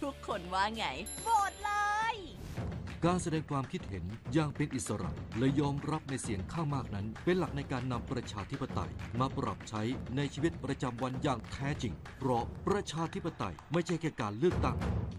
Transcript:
ทุกคนว่าไงโหวตเลยการแสดงความคิดเห็นอย่างเป็นอิสระและยอมรับในเสียงข้างมากนั้นเป็นหลักในการนำประชาธิปไตยมาปรับใช้ในชีวิตประจำวันอย่างแท้จริงเพราะประชาธิปไตยไม่ใช่แค่การเลือกตั้ง